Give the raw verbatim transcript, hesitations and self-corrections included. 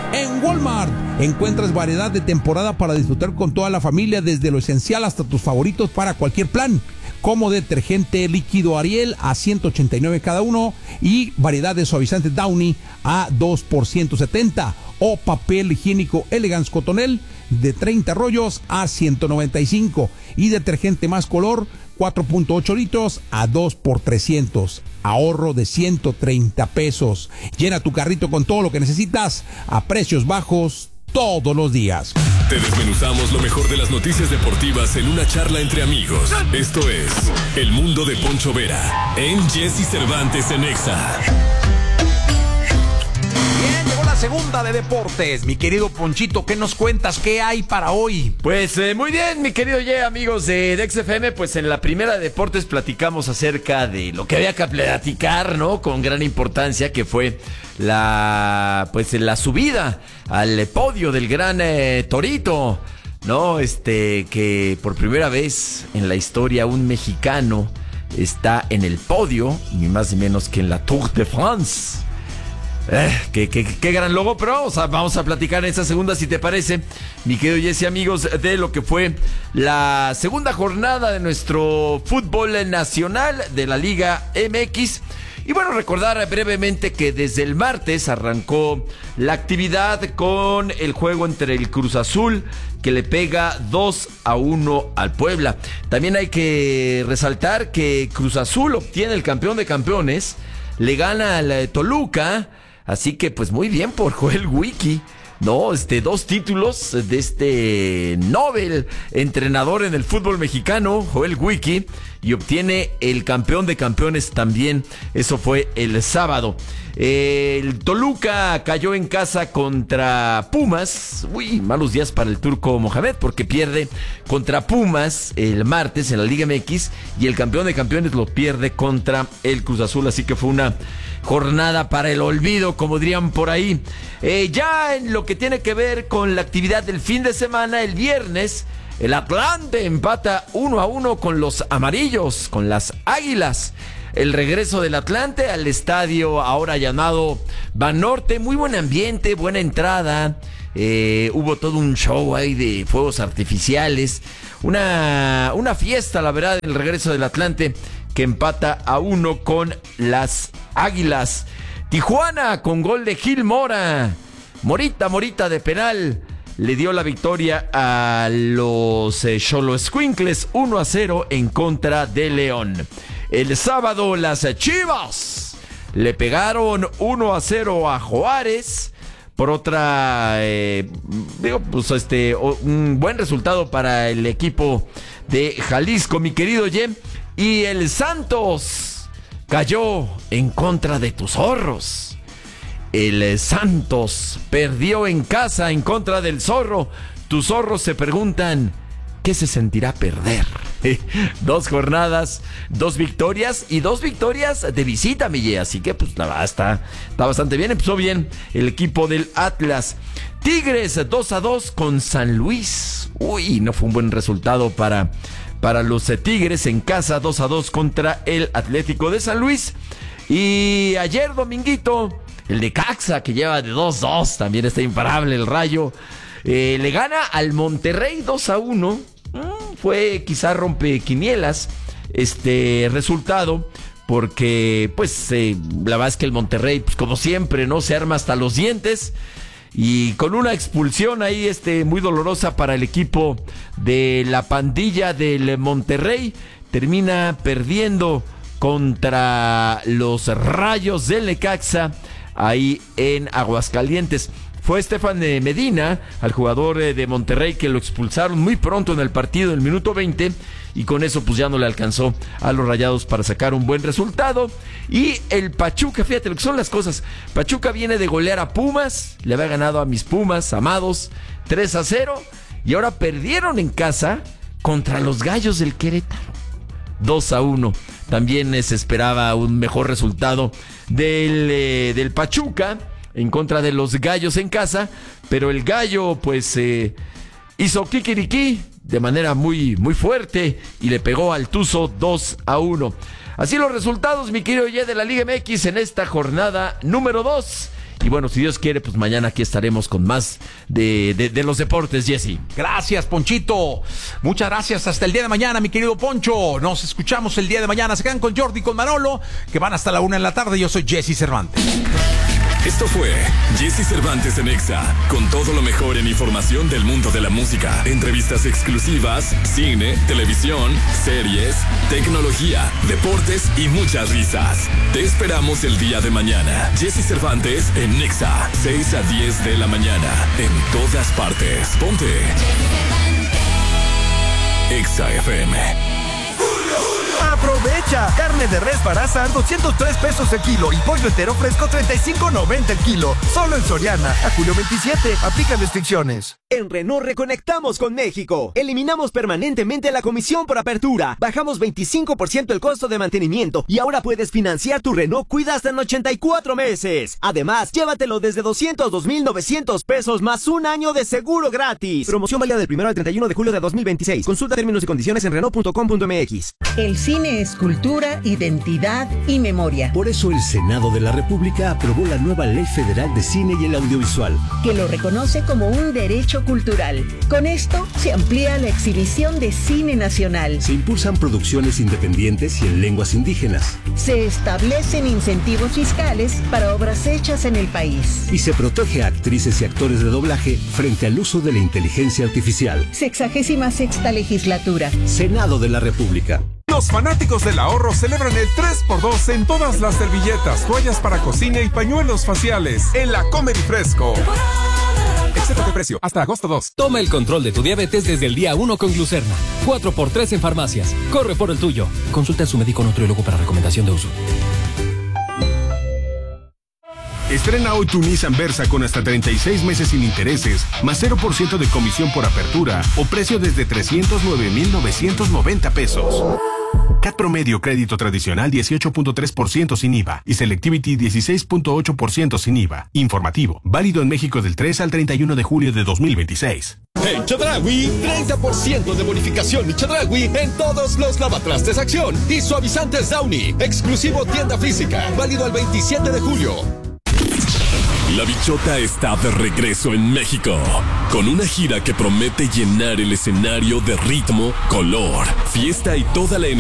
En Walmart encuentras variedad de temporada para disfrutar con toda la familia, desde lo esencial hasta tus favoritos para cualquier plan, como detergente líquido Ariel a ciento ochenta y nueve cada uno y variedad de suavizantes Downy a dos por ciento setenta, o papel higiénico Elegance Cotonel de treinta rollos a ciento noventa y cinco, y detergente Más Color cuatro punto ocho litros a dos por trescientos. Ahorro de ciento treinta pesos. Llena tu carrito con todo lo que necesitas a precios bajos todos los días. Te desmenuzamos lo mejor de las noticias deportivas en una charla entre amigos. Esto es El Mundo de Poncho Vera en Jesse Cervantes en Exa. Bien, llegó la segunda de deportes. Mi querido Ponchito, ¿qué nos cuentas? ¿Qué hay para hoy? Pues eh, muy bien, mi querido Ye, amigos de Dex F M. Pues en la primera de deportes platicamos acerca de lo que había que platicar, ¿no? Con gran importancia, que fue la pues la subida al podio del gran eh, Torito, ¿no? Este, que por primera vez en la historia un mexicano está en el podio, ni más ni menos que en la Tour de France. Eh, qué, qué, qué gran logo, pero vamos a, vamos a platicar en esta segunda, si te parece, mi querido Jesse, amigos, de lo que fue la segunda jornada de nuestro fútbol nacional de la Liga M X. Y bueno, recordar brevemente que desde el martes arrancó la actividad con el juego entre el Cruz Azul, que le pega dos a uno al Puebla. También hay que resaltar que Cruz Azul obtiene el campeón de campeones, le gana al Toluca. Así que pues muy bien por Joel Wiki, ¿no? Este, dos títulos de este Nobel entrenador en el fútbol mexicano, Joel Wiki, y obtiene el campeón de campeones también. Eso fue el sábado. El Toluca cayó en casa contra Pumas. Uy, malos días para el turco Mohamed, porque pierde contra Pumas el martes en la Liga M X, y el campeón de campeones lo pierde contra el Cruz Azul. Así que fue una jornada para el olvido, como dirían por ahí. Eh, ya en lo que tiene que ver con la actividad del fin de semana, el viernes, el Atlante empata uno a uno con los amarillos, con las Águilas. El regreso del Atlante al estadio ahora llamado Banorte. Muy buen ambiente, buena entrada. Eh, hubo todo un show ahí de fuegos artificiales. Una, una fiesta, la verdad, el regreso del Atlante, que empata a uno con las Águilas. Tijuana con gol de Gil Mora. Morita, Morita de penal, le dio la victoria a los eh, Xoloescuincles uno a cero en contra de León. El sábado las Chivas le pegaron uno a cero a Juárez. Por otra, eh, digo, pues este, un buen resultado para el equipo de Jalisco, mi querido Jem. Y el Santos cayó en contra de tus zorros. El Santos perdió en casa en contra del Zorro. Tus zorros se preguntan, ¿qué se sentirá perder? Dos jornadas, dos victorias y dos victorias de visita, Miguel. Así que pues la verdad está, está bastante bien. Empezó bien el equipo del Atlas. Tigres dos a dos con San Luis. Uy, no fue un buen resultado para, para los Tigres en casa. Dos a dos contra el Atlético de San Luis. Y ayer, dominguito, el Necaxa, que lleva de dos dos, también está imparable el Rayo. Eh, le gana al Monterrey dos a uno. Mm, fue quizá rompequinielas este resultado, porque pues eh, la verdad es que el Monterrey, pues como siempre, no se arma hasta los dientes, y con una expulsión ahí este muy dolorosa para el equipo de la pandilla del Monterrey, termina perdiendo contra los Rayos del Necaxa ahí en Aguascalientes. Fue Estefan Medina, al jugador de Monterrey, que lo expulsaron muy pronto en el partido, en el minuto veinte, y con eso pues ya no le alcanzó a los Rayados para sacar un buen resultado. Y el Pachuca, fíjate lo que son las cosas, Pachuca viene de golear a Pumas, le había ganado a mis Pumas amados tres a cero, y ahora perdieron en casa contra los Gallos del Querétaro dos a uno. También se esperaba un mejor resultado del, eh, del Pachuca en contra de los Gallos en casa, pero el Gallo pues eh, hizo kikiriki de manera muy, muy fuerte y le pegó al Tuzo dos a uno. Así los resultados, mi querido Ye, de la Liga M X en esta jornada número dos. Y bueno, si Dios quiere, pues mañana aquí estaremos con más de, de, de los deportes, Jesse. Gracias, Ponchito. Muchas gracias. Hasta el día de mañana, mi querido Poncho. Nos escuchamos el día de mañana. Se quedan con Jordi y con Manolo, que van hasta la una de la tarde. Yo soy Jesse Cervantes. Esto fue Jesse Cervantes en Exa, con todo lo mejor en información del mundo de la música, entrevistas exclusivas, cine, televisión, series, tecnología, deportes y muchas risas. Te esperamos el día de mañana. Jesse Cervantes en Exa, seis a diez de la mañana, en todas partes. Ponte Exa F M. ¡Aprovecha! Carne de res para asar doscientos tres pesos el kilo y pollo entero fresco treinta y cinco noventa el kilo. Solo en Soriana. A julio veintisiete. Aplican restricciones. En Renault reconectamos con México. Eliminamos permanentemente la comisión por apertura. Bajamos veinticinco por ciento el costo de mantenimiento y ahora puedes financiar tu Renault Cuida hasta en ochenta y cuatro meses. Además, llévatelo desde doscientos dos mil novecientos pesos más un año de seguro gratis. Promoción válida del primero al treinta y uno de julio de dos mil veintiséis. Consulta términos y condiciones en Renault punto com punto m x. El cine es cultura, identidad y memoria. Por eso el Senado de la República aprobó la nueva Ley Federal de Cine y el Audiovisual, que lo reconoce como un derecho cultural. Con esto se amplía la exhibición de cine nacional. Se impulsan producciones independientes y en lenguas indígenas. Se establecen incentivos fiscales para obras hechas en el país. Y se protege a actrices y actores de doblaje frente al uso de la inteligencia artificial. Sexagésima sexta legislatura. Senado de la República. Los fanáticos del ahorro celebran el tres por dos en todas las servilletas, toallas para cocina y pañuelos faciales en la Comer y Fresco. Excepto de precio, hasta agosto dos. Toma el control de tu diabetes desde el día uno con Glucerna. cuatro por tres en farmacias. Corre por el tuyo. Consulta a su médico nutriólogo para recomendación de uso. Estrena hoy tu Nissan Versa con hasta treinta y seis meses sin intereses, más cero por ciento de comisión por apertura o precio desde trescientos nueve mil novecientos noventa pesos. C A T promedio crédito tradicional dieciocho punto tres por ciento sin I V A y Selectivity dieciséis punto ocho por ciento sin I V A. Informativo, válido en México del tres al treinta y uno de julio de dos mil veintiséis. En Chedraui, treinta por ciento de bonificación y Chedraui en todos los lavatrastes Acción y suavizantes Downy, exclusivo tienda física, válido el veintisiete de julio. La Bichota está de regreso en México, con una gira que promete llenar el escenario de ritmo, color, fiesta y toda la energía